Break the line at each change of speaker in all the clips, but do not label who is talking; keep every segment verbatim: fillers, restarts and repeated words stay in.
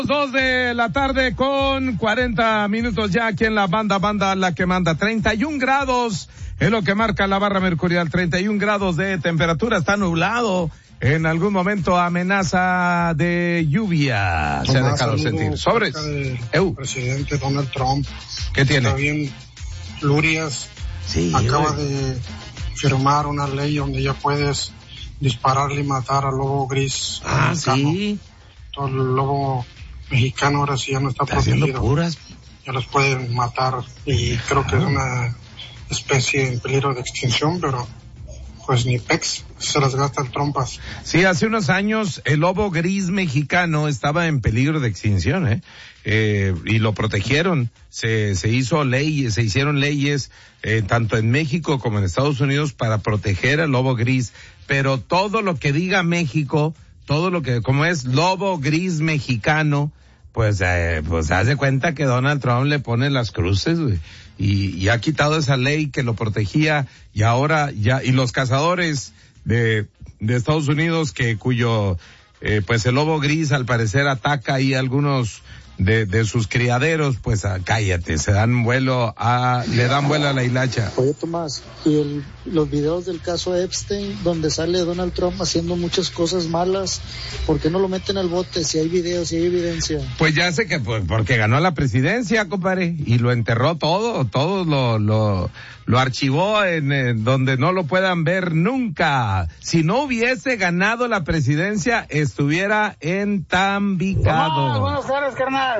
Dos de la tarde con cuarenta minutos ya aquí en la banda, banda la que manda. treinta y un grados es lo que marca la barra mercurial, treinta y un grados de temperatura, está nublado. En algún momento amenaza de lluvia. Se ha dejado sentir. Sobres.
El presidente Donald Trump.
¿Qué tiene?
Está bien, Lurias.
Sí,
acaba
güey.
de firmar una ley donde ya puedes dispararle y matar al lobo gris.
Ah,
mexicano.
sí.
Todo el lobo mexicano ahora sí ya no está,
Está haciendo
protegido.
puras.
Ya los pueden matar y creo que es una especie en peligro de extinción, pero pues ni pex, se las gasta el trompas.
Sí, hace unos años el lobo gris mexicano estaba en peligro de extinción, ¿eh? Eh, y lo protegieron. Se, se hizo ley, se hicieron leyes, eh, tanto en México como en Estados Unidos para proteger al lobo gris. Pero todo lo que diga México, todo lo que, como es lobo gris mexicano, pues, eh, pues hace cuenta que Donald Trump le pone las cruces, güey. Y, y ha quitado esa ley que lo protegía y ahora ya, y los cazadores de, de Estados Unidos que cuyo, eh, pues el lobo gris al parecer ataca ahí algunos de, de sus criaderos, pues ah, cállate, se dan vuelo a, le dan vuelo a la hilacha.
Oye, Tomás, y el, los videos del caso Epstein, donde sale Donald Trump haciendo muchas cosas malas, ¿por qué no lo meten al bote si hay videos, si hay evidencia?
Pues ya sé que, pues, porque ganó la presidencia, compadre, y lo enterró todo, todo lo, lo, lo archivó en, en donde no lo puedan ver nunca. Si no hubiese ganado la presidencia, estuviera entambicado.
Tomás, buenas tardes, carnal.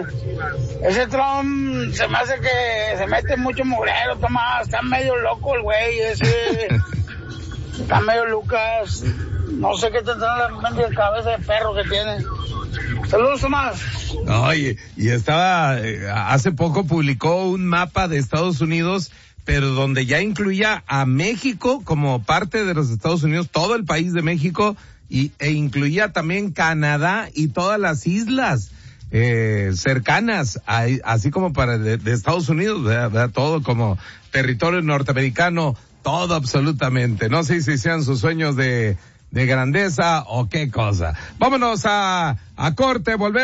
Ese Trump se me hace que se mete mucho mugrero, Tomás. Está medio loco el güey ese. Está medio Lucas. No sé qué tendrá la mente de cabeza de perro que tiene. Saludos, Tomás.
Oye, y estaba, eh, hace poco publicó un mapa de Estados Unidos, pero donde ya incluía a México como parte de los Estados Unidos, todo el país de México, y, e incluía también Canadá y todas las islas eh, cercanas, a, así como para de, de Estados Unidos, ¿verdad? ¿verdad? Todo como territorio norteamericano, todo absolutamente. No sé si sean sus sueños de, de grandeza o qué cosa. Vámonos a, a corte, volvemos.